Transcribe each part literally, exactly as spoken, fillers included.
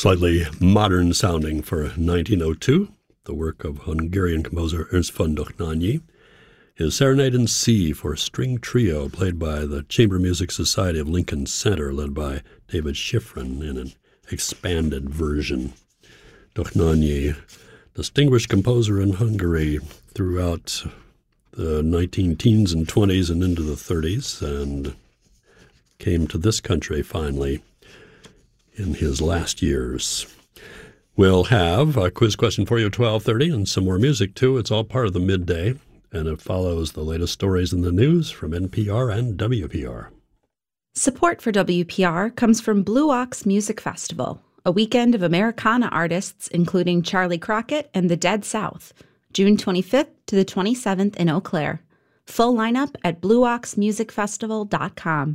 Slightly modern sounding for nineteen oh two, the work of Hungarian composer Ernst von Dohnányi, is Serenade in C for string trio played by the Chamber Music Society of Lincoln Center, led by David Schifrin in an expanded version. Dohnányi, distinguished composer in Hungary throughout the nineteen teens and twenties and into the thirties, and came to this country finally in his last years. We'll have a quiz question for you at twelve thirty and some more music, too. It's all part of the midday, and it follows the latest stories in the news from N P R and W P R. Support for W P R comes from Blue Ox Music Festival, a weekend of Americana artists including Charlie Crockett and the Dead South, June twenty-fifth to the twenty-seventh in Eau Claire. Full lineup at blue ox music festival dot com.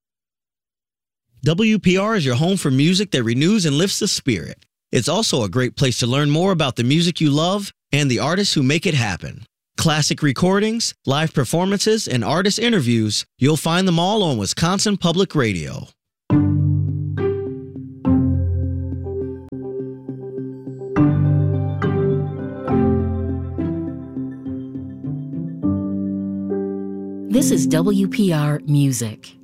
W P R is your home for music that renews and lifts the spirit. It's also a great place to learn more about the music you love and the artists who make it happen. Classic recordings, live performances, and artist interviews, you'll find them all on Wisconsin Public Radio. This is W P R Music.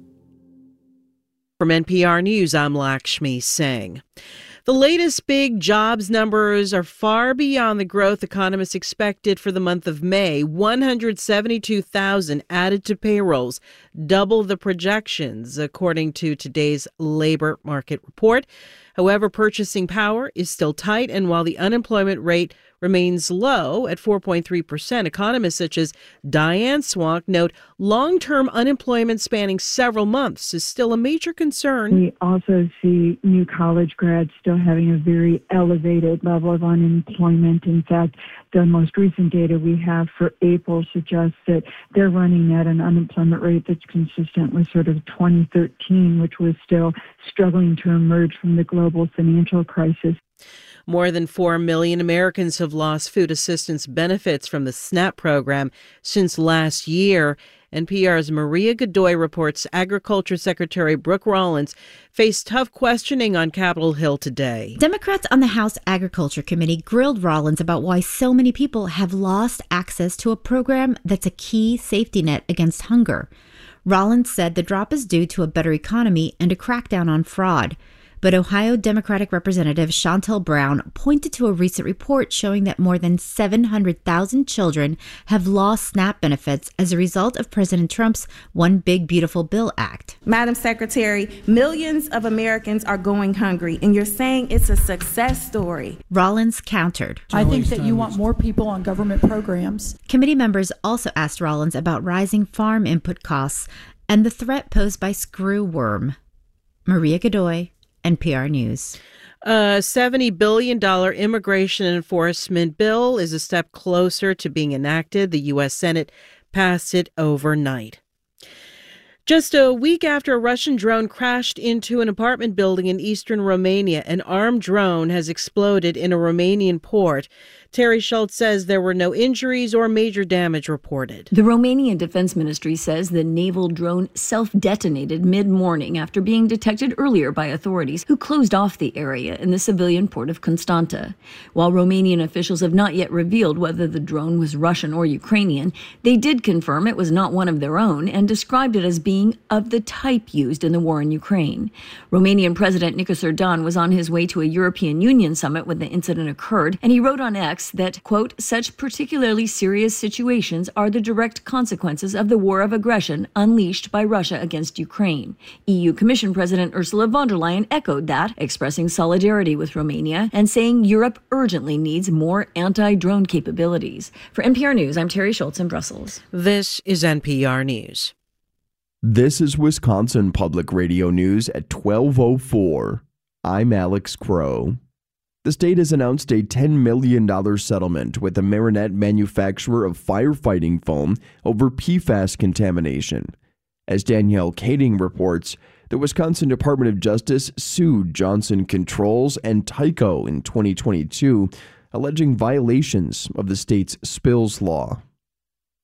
From N P R News, I'm Lakshmi Singh. The latest big jobs numbers are far beyond the growth economists expected for the month of May. one hundred seventy-two thousand added to payrolls, double the projections, according to today's labor market report. However, purchasing power is still tight, and while the unemployment rate remains low at four point three percent, economists such as Diane Swank note long-term unemployment spanning several months is still a major concern. We also see new college grads still having a very elevated level of unemployment. In fact, the most recent data we have for April suggests that they're running at an unemployment rate that's consistent with sort of twenty thirteen, which was still struggling to emerge from the global financial crisis. More than four million Americans have lost food assistance benefits from the SNAP program since last year. N P R's Maria Godoy reports Agriculture Secretary Brooke Rollins faced tough questioning on Capitol Hill today. Democrats on the House Agriculture Committee grilled Rollins about why so many people have lost access to a program that's a key safety net against hunger. Rollins said the drop is due to a better economy and a crackdown on fraud. But Ohio Democratic Representative Shontel Brown pointed to a recent report showing that more than seven hundred thousand children have lost SNAP benefits as a result of President Trump's One Big Beautiful Bill Act. Madam Secretary, millions of Americans are going hungry, and you're saying it's a success story. Rollins countered. I think that you want more people on government programs. Committee members also asked Rollins about rising farm input costs and the threat posed by screwworm. Maria Godoy, N P R News. A seventy billion dollars immigration enforcement bill is a step closer to being enacted. The U S Senate passed it overnight. Just a week after a Russian drone crashed into an apartment building in eastern Romania, an armed drone has exploded in a Romanian port. Terry Schultz says there were no injuries or major damage reported. The Romanian Defense Ministry says the naval drone self-detonated mid-morning after being detected earlier by authorities who closed off the area in the civilian port of Constanta. While Romanian officials have not yet revealed whether the drone was Russian or Ukrainian, they did confirm it was not one of their own and described it as being of the type used in the war in Ukraine. Romanian President Nicos Erdogan was on his way to a European Union summit when the incident occurred, and he wrote on X that, quote, such particularly serious situations are the direct consequences of the war of aggression unleashed by Russia against Ukraine. E U Commission President Ursula von der Leyen echoed that, expressing solidarity with Romania and saying Europe urgently needs more anti-drone capabilities. For N P R News, I'm Terry Schultz in Brussels. This is N P R News. This is Wisconsin Public Radio News at twelve oh four. I'm Alex Crow. The state has announced a ten million dollars settlement with the Marinette manufacturer of firefighting foam over P FAS contamination. As Danielle Kading reports, the Wisconsin Department of Justice sued Johnson Controls and Tyco in twenty twenty-two, alleging violations of the state's spills law.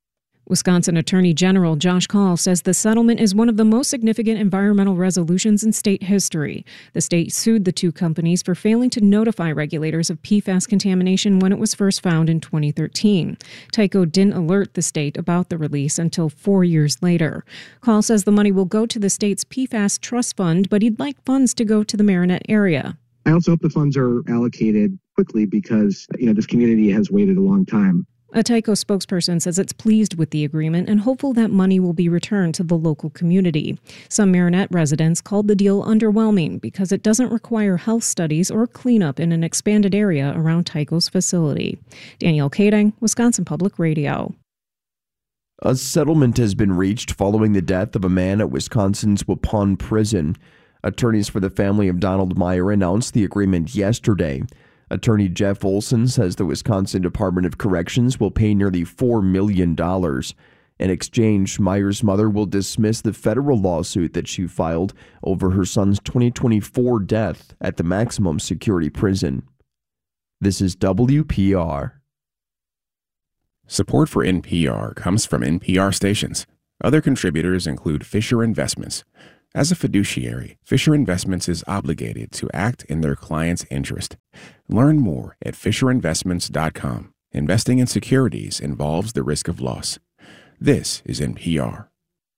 Wisconsin Attorney General Josh Kaul says the settlement is one of the most significant environmental resolutions in state history. The state sued the two companies for failing to notify regulators of P FAS contamination when it was first found in twenty thirteen. Tyco didn't alert the state about the release until four years later. Kaul says the money will go to the state's P FAS trust fund, but he'd like funds to go to the Marinette area. I also hope the funds are allocated quickly because, you know, this community has waited a long time. A Tyco spokesperson says it's pleased with the agreement and hopeful that money will be returned to the local community. Some Marinette residents called the deal underwhelming because it doesn't require health studies or cleanup in an expanded area around Tyco's facility. Danielle Kading, Wisconsin Public Radio. A settlement has been reached following the death of a man at Wisconsin's Waupun prison. Attorneys for the family of Donald Meyer announced the agreement yesterday. Attorney Jeff Olson says the Wisconsin Department of Corrections will pay nearly four million dollars. In exchange, Meyer's mother will dismiss the federal lawsuit that she filed over her son's twenty twenty-four death at the maximum security prison. This is W P R. Support for N P R comes from N P R stations. Other contributors include Fisher Investments. As a fiduciary, Fisher Investments is obligated to act in their client's interest. Learn more at fisher investments dot com. Investing in securities involves the risk of loss. This is N P R.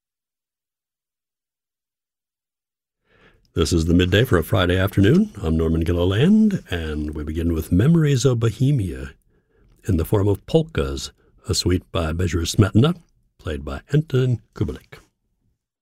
This is the midday for a Friday afternoon. I'm Norman Gilliland, and we begin with Memories of Bohemia in the form of polkas, a suite by Bezsher Smetana, played by Anton Kubelik.